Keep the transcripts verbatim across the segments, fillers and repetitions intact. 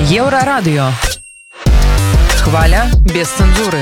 Еврорадио. Хваля без цензуры.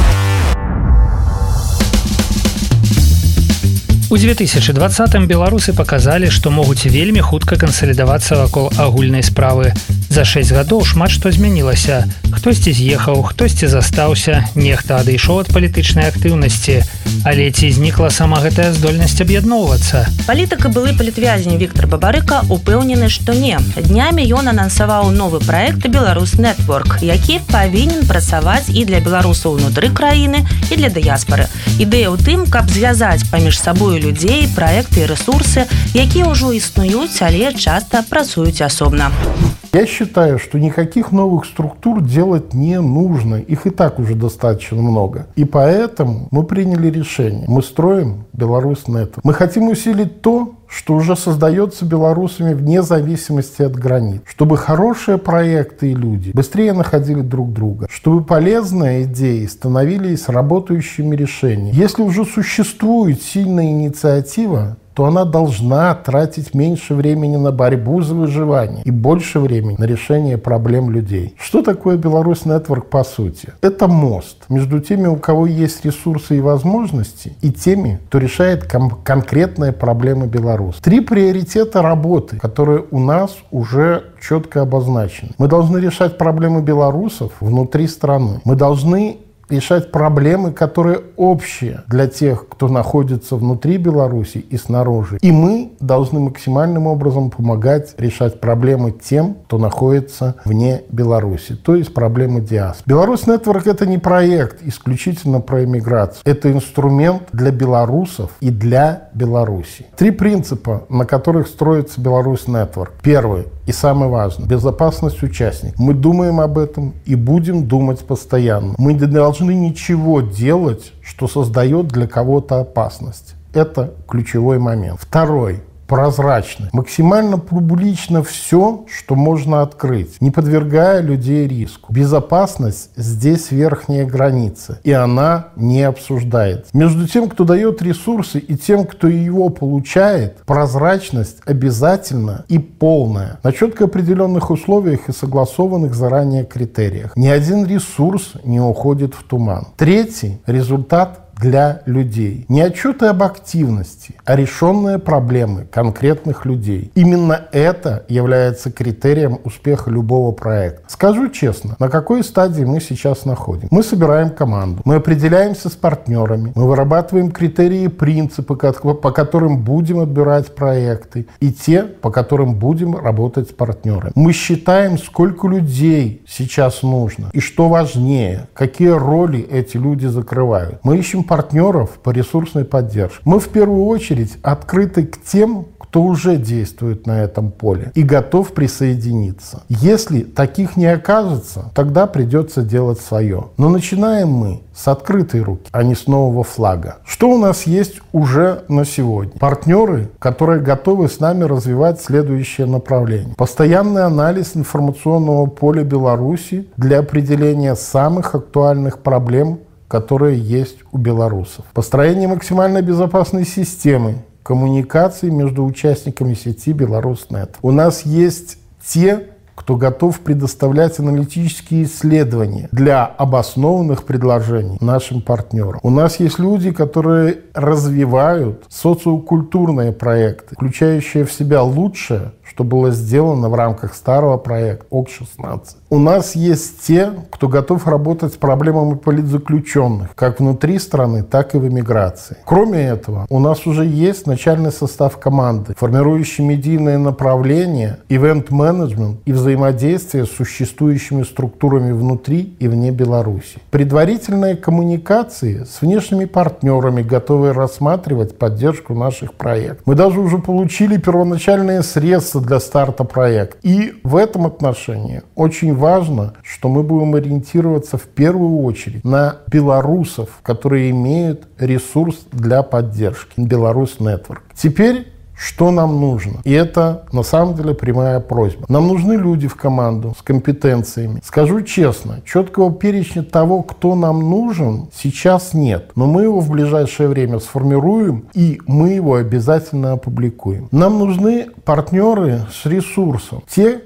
У две тысячи двадцатым беларусы паказалі, што могуць вельмі хутка кансалідавацца вакол агульнай справы. За шэсць гадоў шмат што змянілася. Хтосьці з'ехаў, хтосьці застаўся, нехта адышоў ад палітычнай актыўнасці. Але ці знікла сама гэтая здольнасць аб'ядноўвацца? Палітык і былы палітвязень Віктор Бабарыка упэўнены, што не. Днямі ён анансаваў новы праект «Беларус Нетворк», які павінен працаваць і для беларусаў унутры краіны, і для дыяспары. Ідэя ў тым, каб звязаць паміж сабою людей, проекты и ресурсы, якія ўжо існуюць, але часто працуюць асобна. Я считаю, что никаких новых структур делать не нужно. Их и так уже достаточно много. И поэтому мы приняли решение. Мы строим Беларус Нетворк. Мы хотим усилить то, что уже создается белорусами вне зависимости от границ. Чтобы хорошие проекты и люди быстрее находили друг друга. Чтобы полезные идеи становились работающими решениями. Если уже существует сильная инициатива, то она должна тратить меньше времени на борьбу за выживание и больше времени на решение проблем людей. Что такое Беларус Нетворк по сути? Это мост между теми, у кого есть ресурсы и возможности, и теми, кто решает кон- конкретные проблемы белорусов. Три приоритета работы, которые у нас уже четко обозначены. Мы должны решать проблемы белорусов внутри страны. Мы должны решать проблемы, которые общие для тех, кто находится внутри Беларуси и снаружи. И мы должны максимальным образом помогать решать проблемы тем, кто находится вне Беларуси, то есть проблемы диаспоры. Беларус Нетворк — это не проект исключительно про иммиграцию. Это инструмент для белорусов и для Беларуси. Три принципа, на которых строится Беларус Нетворк. Первый и самый важный — безопасность участников. Мы думаем об этом и будем думать постоянно. Мы не должны ничего делать, что создает для кого-то опасность. Это ключевой момент. Второй — прозрачно. Максимально публично все, что можно открыть, не подвергая людей риску. Безопасность здесь верхняя граница, и она не обсуждается. Между тем, кто дает ресурсы, и тем, кто его получает, прозрачность обязательно и полная, на четко определенных условиях и согласованных заранее критериях. Ни один ресурс не уходит в туман. Третий — результат для людей. Не отчеты об активности, а решенные проблемы конкретных людей. Именно это является критерием успеха любого проекта. Скажу честно, на какой стадии мы сейчас находимся? Мы собираем команду, мы определяемся с партнерами, мы вырабатываем критерии и принципы, по которым будем отбирать проекты, и те, по которым будем работать с партнерами. Мы считаем, сколько людей сейчас нужно, и что важнее, какие роли эти люди закрывают. Мы ищем партнеров по ресурсной поддержке. Мы в первую очередь открыты к тем, кто уже действует на этом поле и готов присоединиться. Если таких не окажется, тогда придется делать свое. Но начинаем мы с открытой руки, а не с нового флага. Что у нас есть уже на сегодня? Партнеры, которые готовы с нами развивать следующее направление. Постоянный анализ информационного поля Беларуси для определения самых актуальных проблем, которые есть у белорусов. Построение максимально безопасной системы коммуникации между участниками сети Беларус Нет. У нас есть те, кто готов предоставлять аналитические исследования для обоснованных предложений нашим партнерам. У нас есть люди, которые развивают социокультурные проекты, включающие в себя лучшее, что было сделано в рамках старого проекта ОК шестнадцать. У нас есть те, кто готов работать с проблемами политзаключенных, как внутри страны, так и в эмиграции. Кроме этого, у нас уже есть начальный состав команды, формирующий медийное направление, ивент-менеджмент и взаимодействие с существующими структурами внутри и вне Беларуси. Предварительные коммуникации с внешними партнерами, готовые рассматривать поддержку наших проектов. Мы даже уже получили первоначальные средства для старта проекта. И в этом отношении очень важно, что мы будем ориентироваться в первую очередь на белорусов, которые имеют ресурс для поддержки. Беларус Нетворк. Теперь что нам нужно? И это на самом деле прямая просьба. Нам нужны люди в команду с компетенциями. Скажу честно, четкого перечня того, кто нам нужен, сейчас нет. Но мы его в ближайшее время сформируем, и мы его обязательно опубликуем. Нам нужны партнеры с ресурсом. Те,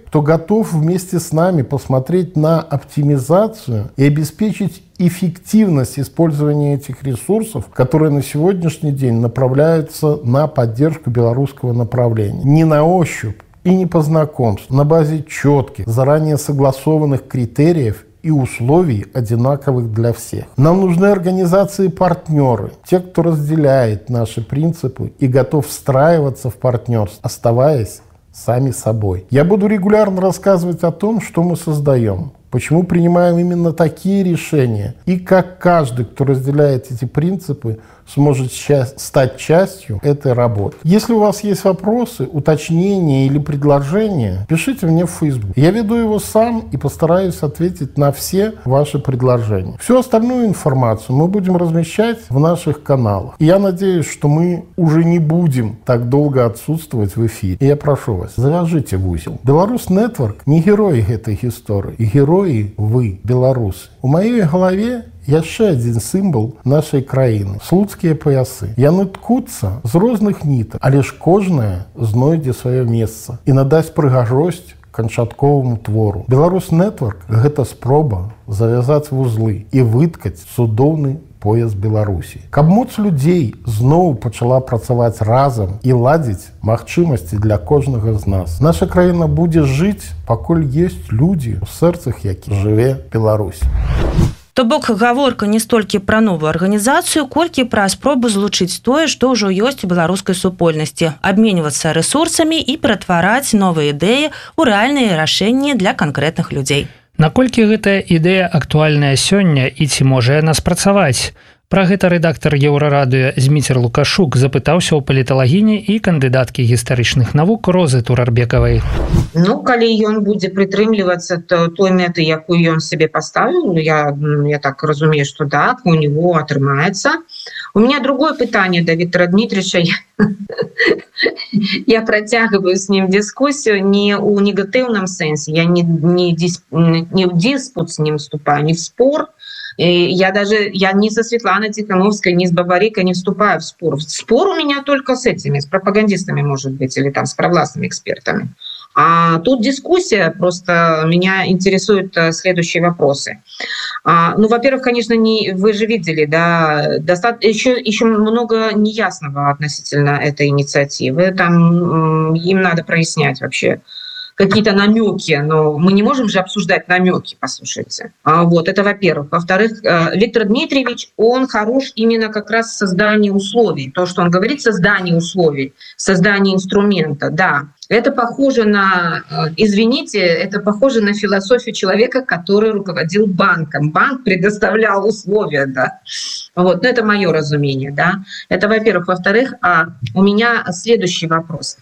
кто готов вместе с нами посмотреть на оптимизацию и обеспечить эффективность использования этих ресурсов, которые на сегодняшний день направляются на поддержку белорусского направления. Не на ощупь и не по знакомству, на базе четких, заранее согласованных критериев и условий, одинаковых для всех. Нам нужны организации-партнеры, те, кто разделяет наши принципы и готов встраиваться в партнерство, оставаясь сами собой. Я буду регулярно рассказывать о том, что мы создаем, почему принимаем именно такие решения и как каждый, кто разделяет эти принципы, сможет стать частью этой работы. Если у вас есть вопросы, уточнения или предложения, пишите мне в Facebook. Я веду его сам и постараюсь ответить на все ваши предложения. Всю остальную информацию мы будем размещать в наших каналах. И я надеюсь, что мы уже не будем так долго отсутствовать в эфире. И я прошу вас, завяжите в узел. Беларусь Network не герои этой истории. И герои вы, белорусы. У моей голове яшчэ адзін сімвал нашай краіны. Слуцкія паясы. Яны ткуцца з розных нітак, але ж кожная знойдзе сваё месца і надасць прыгажосць канчатковаму твору. Беларусь Network – гэта спроба завязаць вузлы і выткаць цудоўны пояс Беларусі. Каб моц людзей зноў пачала працаваць разам і ладзіць магчымасці для кожнага з нас. Наша краіна будзе жыць, пакуль ёсць людзі, у сэрцах якіх жыве Беларусь. То бок гаворка не столькі пра новую арганізацыю, колькі пра спробу злучыць тое, што ўжо ёсць у беларускай супольнасці, абменьвацца рэсурсамі і ператвараць новыя ідэі ў рэальныя рашэнні для канкрэтных людзей. Наколькі гэтая ідэя актуальная сёння і ці можа яна спрацаваць? Пра гэта рэдактар Еўрарадыё Зміцер Лукашук запытаўся ў паліталагіні і кандыдаткі гістарычных навук Розы Турарбекавай. Ну, калі ён будзе прытрымлівацца то той мэты, якую ён сабе паставіў, я, я так разумею, што так, у него атрымаецца. У меня другое пытанне да Виктора Дмитриевича. Я протягиваю с ним дискуссию не у негативном сенсе. Я не, не, дисп, не в диспут с ним вступаю, не в спор. И я даже я ни со Светланой Тихановской, ни с Бабарикой не вступаю в спор. Спор у меня только с этими, с пропагандистами, может быть, или там с провластными экспертами. А тут дискуссия, просто меня интересуют следующие вопросы. А, ну, во-первых, конечно, не, вы же видели, да, достаточно, еще, еще много неясного относительно этой инициативы. Там им надо прояснять вообще какие-то намеки, но мы не можем же обсуждать намеки, послушайте. А, вот, это во-первых. Во-вторых, Виктор Дмитриевич, он хорош именно как раз в создании условий. То, что он говорит, создание условий, создание инструмента, да. Это похоже на, извините, это похоже на философию человека, который руководил банком. Банк предоставлял условия, да. Вот, но это мое разумение, да. Это, во-первых. Во-вторых, у меня следующий вопрос.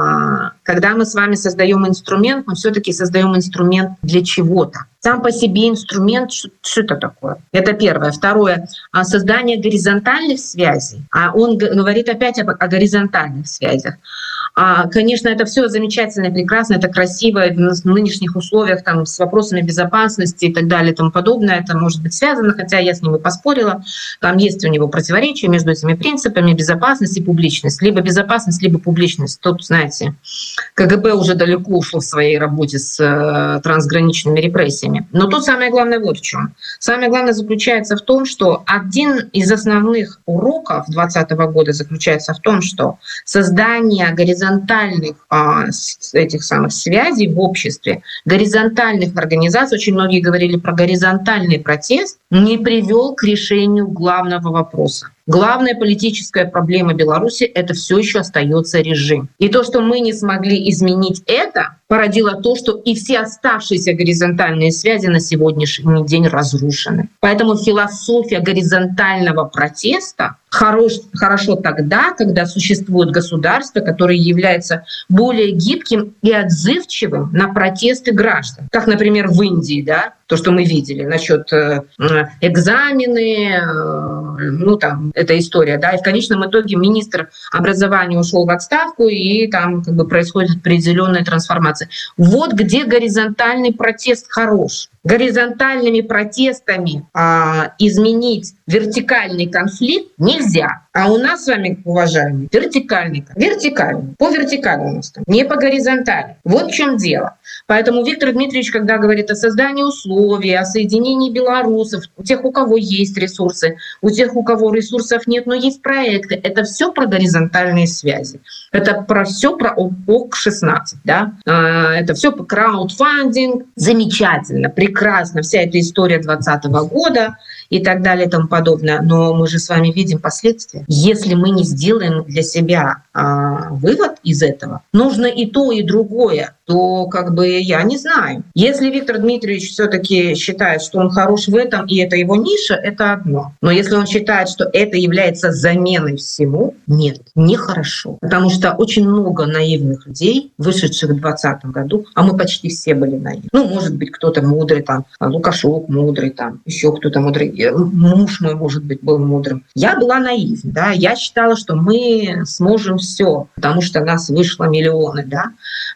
Когда мы с вами создаем инструмент, мы все-таки создаем инструмент для чего-то. Сам по себе инструмент, что это такое? Это первое. Второе, создание горизонтальных связей. А он говорит опять о, о горизонтальных связях. А, конечно, это все замечательно, прекрасно, это красиво в нынешних условиях там, с вопросами безопасности и так далее и тому подобное. Это может быть связано, хотя я с ним и поспорила. Там есть у него противоречие между этими принципами безопасность и публичность. Либо безопасность, либо публичность. Тут, знаете, КГБ уже далеко ушло в своей работе с э, трансграничными репрессиями. Но тут самое главное вот в чем. Самое главное заключается в том, что один из основных уроков двадцатого года заключается в том, что создание горизонтальных горизонтальных а, этих самых связей в обществе, горизонтальных организаций, очень многие говорили про горизонтальный протест, не привел к решению главного вопроса. Главная политическая проблема Беларуси — это все еще остается режим. И то, что мы не смогли изменить это, породило то, что и все оставшиеся горизонтальные связи на сегодняшний день разрушены. Поэтому философия горизонтального протеста хорош, хорошо тогда, когда существует государство, которое является более гибким и отзывчивым на протесты граждан. Как, например, в Индии, да, то, что мы видели насчет э, экзамены, э, ну там, эта история, да, и в конечном итоге министр образования ушел в отставку, и там как бы происходит определенная трансформация. Вот где горизонтальный протест хорош. Горизонтальными протестами а, изменить вертикальный конфликт нельзя. А у нас с вами, уважаемые, вертикальный. Вертикальный. По вертикали у нас там, не по горизонтали. Вот в чем дело. Поэтому Виктор Дмитриевич, когда говорит о создании условий, о соединении белорусов, у тех, у кого есть ресурсы, у тех, у кого ресурсов нет, но есть проекты, это все про горизонтальные связи. Это про все про ОК шестнадцать. Да? Это все про краудфандинг. Замечательно, прекрасно. Вся эта история двадцатого года и так далее и тому подобное. Но мы же с вами видим последствия. Если мы не сделаем для себя а, вывод из этого, нужно и то, и другое, то как бы я не знаю. Если Виктор Дмитриевич все-таки считает, что он хорош в этом, и это его ниша, это одно. Но если он считает, что это является заменой всему, нет, нехорошо. Потому что очень много наивных людей, вышедших в двадцатом году, а мы почти все были наивны. Ну, может быть, кто-то мудрый, там, Лукашук мудрый, там, еще кто-то мудрый, муж мой, может быть, был мудрым. Я была наивна, да, я считала, что мы сможем все, потому что нас вышло миллионы, да.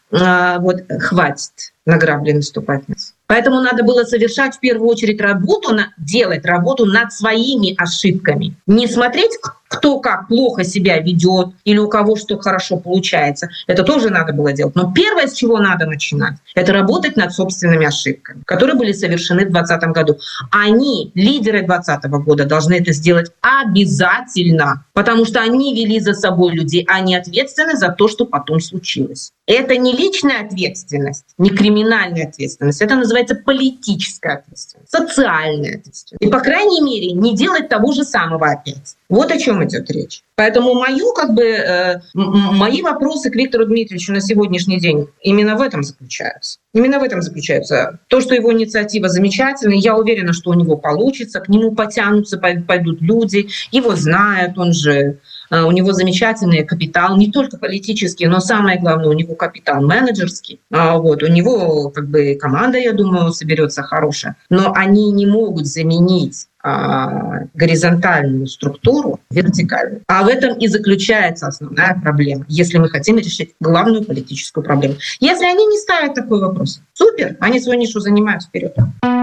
А, вот хватит на грабли наступать нас. Поэтому надо было совершать в первую очередь работу, делать работу над своими ошибками. Не смотреть, кто как плохо себя ведет или у кого что хорошо получается. Это тоже надо было делать. Но первое, с чего надо начинать, это работать над собственными ошибками, которые были совершены в двадцатом году. Они, лидеры двадцатого года, должны это сделать обязательно, потому что они вели за собой людей, они ответственны за то, что потом случилось. Это не личная ответственность, не криминальная ответственность, это называется политическая ответственность, социальная ответственность. И, по крайней мере, не делать того же самого опять. Вот о чем идет речь. Поэтому мою, как бы, э, мои вопросы к Виктору Дмитриевичу на сегодняшний день именно в этом заключаются. Именно в этом заключаются. То, что его инициатива замечательная, я уверена, что у него получится, к нему потянутся, пойдут люди, его знают, он же... У него замечательный капитал, не только политический, но самое главное, у него капитал менеджерский. Вот, у него как бы команда, я думаю, соберется хорошая. Но они не могут заменить а, горизонтальную структуру вертикальную. А в этом и заключается основная проблема, если мы хотим решить главную политическую проблему. Если они не ставят такой вопрос, супер, они свою нишу занимают, вперед.